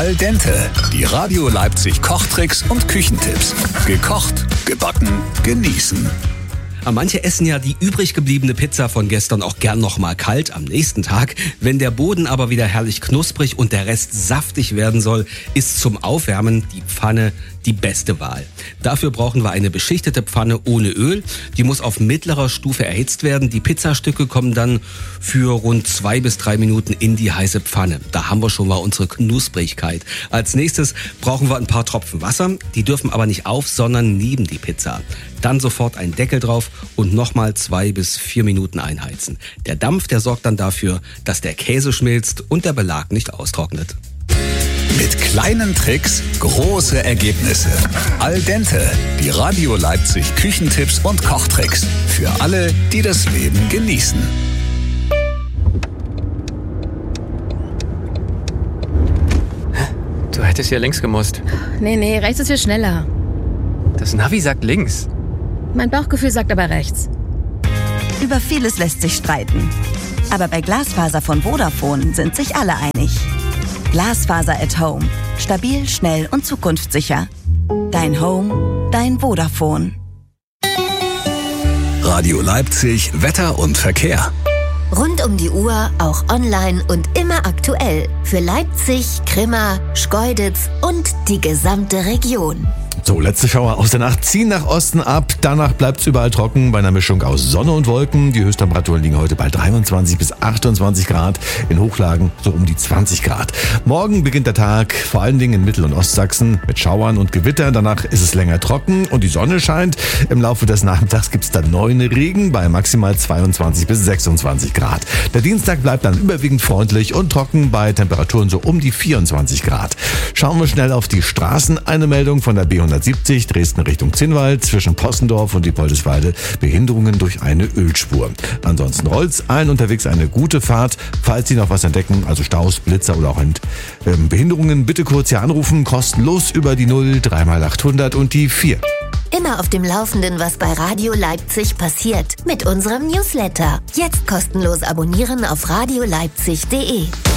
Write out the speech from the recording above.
Al dente, die Radio Leipzig Kochtricks und Küchentipps. Gekocht, gebacken, genießen. Manche essen ja die übrig gebliebene Pizza von gestern auch gern noch mal kalt am nächsten Tag. Wenn der Boden aber wieder herrlich knusprig und der Rest saftig werden soll, ist zum Aufwärmen die Pfanne die beste Wahl. Dafür brauchen wir eine beschichtete Pfanne ohne Öl. Die muss auf mittlerer Stufe erhitzt werden. Die Pizzastücke kommen dann für rund 2 bis 3 Minuten in die heiße Pfanne. Da haben wir schon mal unsere Knusprigkeit. Als nächstes brauchen wir ein paar Tropfen Wasser. Die dürfen aber nicht auf, sondern neben die Pizza. Dann sofort einen Deckel drauf und nochmal 2 bis 4 Minuten einheizen. Der Dampf, der sorgt dann dafür, dass der Käse schmilzt und der Belag nicht austrocknet. Mit kleinen Tricks große Ergebnisse. Al dente, die Radio Leipzig Küchentipps und Kochtricks. Für alle, die das Leben genießen. Du hättest hier links gemusst. Nee, rechts ist viel schneller. Das Navi sagt links. Mein Bauchgefühl sagt aber rechts. Über vieles lässt sich streiten. Aber bei Glasfaser von Vodafone sind sich alle einig. Glasfaser at Home. Stabil, schnell und zukunftssicher. Dein Home, dein Vodafone. Radio Leipzig, Wetter und Verkehr. Rund um die Uhr, auch online und immer aktuell. Für Leipzig, Grimma, Schkeuditz und die gesamte Region. So, letzte Schauer aus der Nacht ziehen nach Osten ab. Danach bleibt es überall trocken bei einer Mischung aus Sonne und Wolken. Die Höchsttemperaturen liegen heute bei 23 bis 28 Grad. In Hochlagen so um die 20 Grad. Morgen beginnt der Tag vor allen Dingen in Mittel- und Ostsachsen mit Schauern und Gewitter. Danach ist es länger trocken und die Sonne scheint. Im Laufe des Nachmittags gibt es dann neuen Regen bei maximal 22 bis 26 Grad. Der Dienstag bleibt dann überwiegend freundlich und trocken bei Temperaturen so um die 24 Grad. Schauen wir schnell auf die Straßen. Eine Meldung von der B170 Dresden Richtung Zinnwald zwischen Possendorf und Diepoldeswalde. Behinderungen durch eine Ölspur. Ansonsten rollt's allen unterwegs eine gute Fahrt. Falls Sie noch was entdecken, also Staus, Blitzer oder auch Behinderungen, bitte kurz hier anrufen. Kostenlos über die 0 3x800 und die 4. Immer auf dem Laufenden, was bei Radio Leipzig passiert. Mit unserem Newsletter. Jetzt kostenlos abonnieren auf radioleipzig.de.